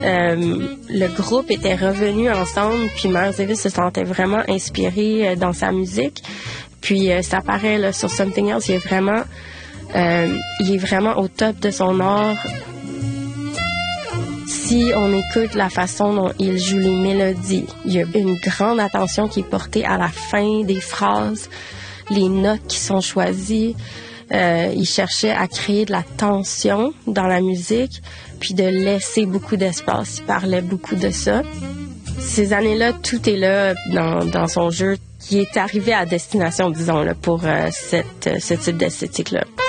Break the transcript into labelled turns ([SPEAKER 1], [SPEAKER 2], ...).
[SPEAKER 1] le groupe était revenu ensemble, puis Miles Davis se sentait vraiment inspiré dans sa musique. Puis ça paraît là, sur Something Else, il est vraiment au top de son art. Si on écoute la façon dont il joue les mélodies, il y a une grande attention qui est portée à la fin des phrases, les notes qui sont choisies. Il cherchait à créer de la tension dans la musique, puis de laisser beaucoup d'espace. Il parlait beaucoup de ça. Ces années-là, tout est là dans son jeu, qui est arrivé à destination, disons, là, pour ce type d'esthétique-là.